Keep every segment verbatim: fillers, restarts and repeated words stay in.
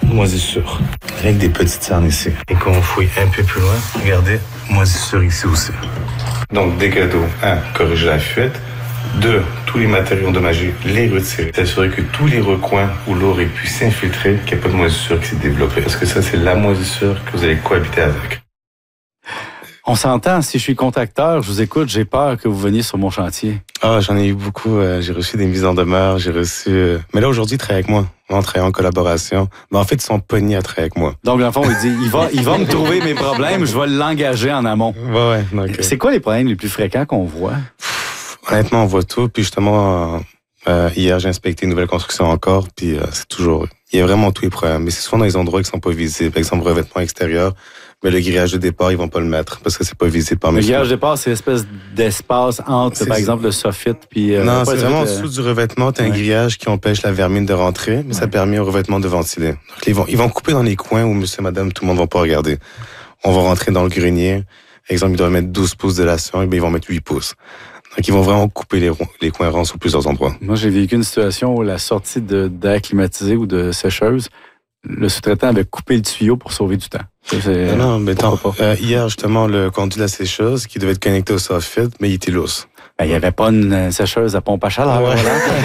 moisissure. Avec des petites cernes ici. Et quand on fouille un peu plus loin, regardez, moisissure ici aussi. Donc, des cadeaux. Un, corriger la fuite. Deux, tous les matériaux endommagés, les retirer. S'assurer que tous les recoins où l'eau aurait pu s'infiltrer, qu'il n'y a pas de moisissure qui s'est développée. Est-ce que ça, c'est la moisissure que vous allez cohabiter avec? On s'entend, si je suis contracteur, je vous écoute, j'ai peur que vous veniez sur mon chantier. Ah, j'en ai eu beaucoup. Euh, j'ai reçu des mises en demeure, j'ai reçu... Euh... Mais là, aujourd'hui, ils travaillent avec moi. On travaille en collaboration. Mais en fait, ils sont pognés à travailler avec moi. Donc, dans le fond, il dit, il va, il va me trouver mes problèmes, je vais l'engager en amont. Ouais, ouais. Donc, c'est quoi les problèmes les plus fréquents qu'on voit? Pff, honnêtement, on voit tout. Puis justement, euh, hier, j'ai inspecté une nouvelle construction encore. Puis euh, c'est toujours... Il y a vraiment tous les problèmes. Mais c'est souvent dans les endroits qui sont pas visibles. Par exemple, revêtement extérieur. Mais le grillage de départ, ils vont pas le mettre parce que c'est pas visible par mes. Le grillage de départ, c'est l'espèce d'espace entre, c'est par exemple, le soffit puis. Euh, non, c'est vraiment en euh... dessous du revêtement. T'as ouais. un grillage qui empêche la vermine de rentrer, mais ouais. ça permet au revêtement de ventiler. Donc ils vont, ils vont couper dans les coins où monsieur, madame, tout le monde va pas regarder. On va rentrer dans le grenier. Par exemple, ils doivent mettre douze pouces d'élation, et bien ils vont mettre huit pouces. Donc, ils vont vraiment couper les, les coins ronds sur plusieurs endroits. Moi, j'ai vécu une situation où la sortie de, d'air climatisé ou de sécheuse, le sous-traitant avait coupé le tuyau pour sauver du temps. Non, non, mais tant, euh, hier, justement, le conduit de la sécheuse qui devait être connecté au soffit, mais il était lousse. Ben, il n'y avait pas une sécheuse à pompe à chaleur. Ouais.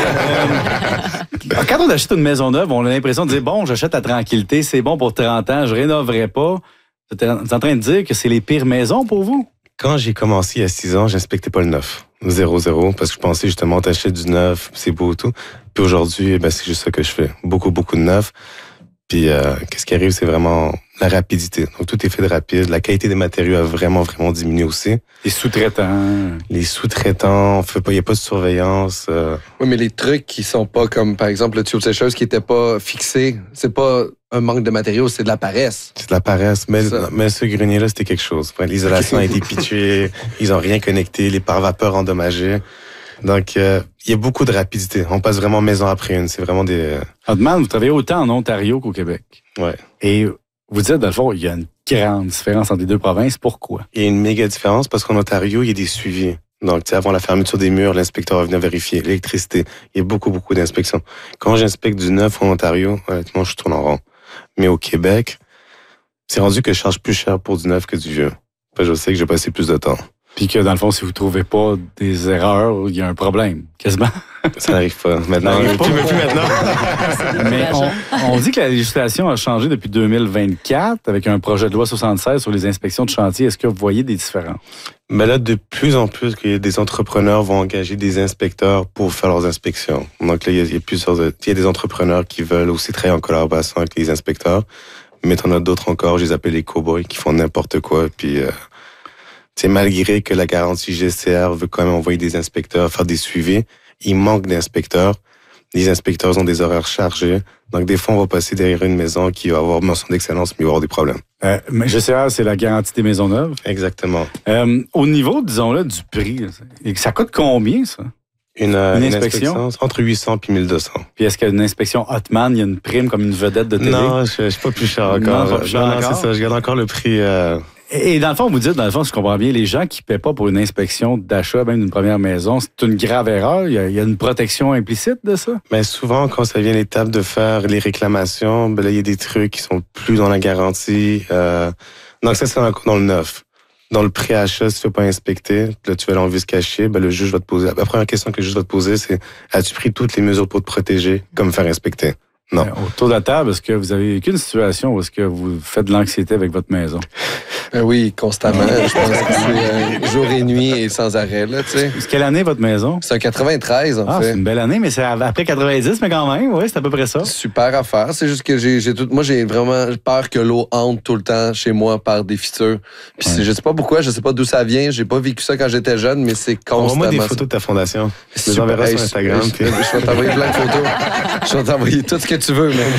Quand on achète une maison neuve, on a l'impression de dire, bon, j'achète à tranquillité, c'est bon pour trente ans, je rénoverai pas. Tu es en train de dire que c'est les pires maisons pour vous? Quand j'ai commencé il y a six ans, j'inspectais pas le neuf. Zéro, zéro, parce que je pensais justement, t'achètes du neuf, c'est beau et tout. Puis aujourd'hui, ben, c'est juste ça que je fais. Beaucoup, beaucoup de neuf. Puis, euh, qu'est-ce qui arrive, c'est vraiment la rapidité. Donc, tout est fait de rapide. La qualité des matériaux a vraiment, vraiment diminué aussi. Les sous-traitants. Les sous-traitants, on fait pas, il n'y a pas de surveillance. Euh... Oui, mais les trucs qui sont pas comme, par exemple, le tuyau de sécheuse qui était pas fixé, c'est pas un manque de matériaux, c'est de la paresse. C'est de la paresse. Mais, mais ce grenier-là, c'était quelque chose. L'isolation a été pitchée, ils ont rien connecté, les pare-vapeurs endommagés. Donc, euh, il y a beaucoup de rapidité. On passe vraiment maison après une. C'est vraiment des... Euh... Hotman, vous travaillez autant en Ontario qu'au Québec. Ouais. Et vous dites, dans le fond, il y a une grande différence entre les deux provinces. Pourquoi? Il y a une méga différence parce qu'en Ontario, il y a des suivis. Donc, tu sais, avant la fermeture des murs, l'inspecteur va venir vérifier. L'électricité, il y a beaucoup, beaucoup d'inspections. Quand j'inspecte du neuf en Ontario, honnêtement, je tourne en rond. Mais au Québec, c'est rendu que je charge plus cher pour du neuf que du vieux. Enfin, je sais que j'ai passé plus de temps. Puis que, dans le fond, si vous trouvez pas des erreurs, il y a un problème, quasiment. Ça n'arrive pas. Maintenant, ça n'arrive pas. plus, plus maintenant. Mais on, on dit que la législation a changé depuis deux mille vingt-quatre avec un projet de loi soixante-seize sur les inspections de chantier. Est-ce que vous voyez des différences? Mais là, de plus en plus, que des entrepreneurs vont engager des inspecteurs pour faire leurs inspections. Donc là, il y a, il y a plusieurs, il y a des entrepreneurs qui veulent aussi travailler en collaboration avec les inspecteurs. Mais t'en as d'autres encore, je les appelle les cow-boys, qui font n'importe quoi. Puis, euh, c'est malgré que la garantie G C R veut quand même envoyer des inspecteurs, faire des suivis, il manque d'inspecteurs. Les inspecteurs ont des horaires chargés. Donc, des fois, on va passer derrière une maison qui va avoir mention d'excellence, mais il va avoir des problèmes. Euh, mais G C R, c'est la garantie des maisons neuves? Exactement. Euh, au niveau, disons-le, du prix, ça coûte combien, ça? Une, euh, une, une inspection? inspection? Entre huit cents et mille deux cents. Puis est-ce qu'il y a une inspection Hotman, il y a une prime comme une vedette de télé? Non, je ne suis pas plus cher encore. Non, pas plus cher non, encore. non, c'est ça. Je garde encore le prix... Euh... Et dans le fond, vous dites, dans le fond, si je comprends bien, les gens qui ne paient pas pour une inspection d'achat, même d'une première maison, c'est une grave erreur. Il y a, il y a une protection implicite de ça? Mais souvent, quand ça vient l'étape de faire les réclamations, ben là, il y a des trucs qui sont plus dans la garantie. Euh... Donc ça, c'est dans, dans le neuf. Dans le pré-achat, si tu ne veux pas inspecter, là, tu vas aller en vice caché, ben, le juge va te poser... La première question que le juge va te poser, c'est as-tu pris toutes les mesures pour te protéger, comme faire inspecter? Non. Autour de la table, est-ce que vous avez vécu une situation où est-ce que vous faites de l'anxiété avec votre maison? Euh, oui, constamment. Je pense que c'est euh, jour et nuit et sans arrêt. Là, tu sais. C'est quelle année votre maison? C'est un quatre-vingt-treize, en ah, fait. C'est une belle année, mais c'est après quatre-vingt-dix, mais quand même, oui, c'est à peu près ça. Super affaire. C'est juste que j'ai, j'ai tout. Moi, j'ai vraiment peur que l'eau entre tout le temps chez moi par des fissures. Puis ouais. Je sais pas pourquoi, je sais pas d'où ça vient. J'ai pas vécu ça quand j'étais jeune, mais c'est constamment. Envoie-moi des photos de ta fondation. Je les enverrai sur Instagram. Je, puis... je vais t'envoyer plein de photos. Je vais t'envoyer tout ce que tu veux, même.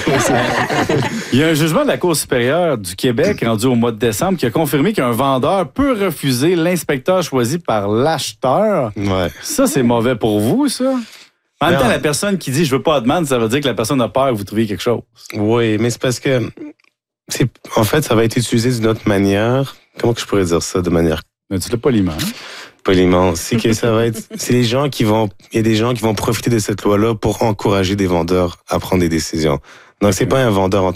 Il y a un jugement de la Cour supérieure du Québec rendu au mois de décembre qui a confirmé qu'un vendeur peut refuser l'inspecteur choisi par l'acheteur. Ouais. Ça, c'est mauvais pour vous, ça? En même temps, la personne qui dit « je veux pas de demande », ça veut dire que la personne a peur que vous trouviez quelque chose. Oui, mais c'est parce que... c'est en fait, ça va être utilisé d'une autre manière. Comment que je pourrais dire ça de manière... Mais tu l'as poliment. Poliment. C'est que ça va être... C'est les gens qui vont... Il y a des gens qui vont profiter de cette loi-là pour encourager des vendeurs à prendre des décisions. Donc, c'est pas un vendeur en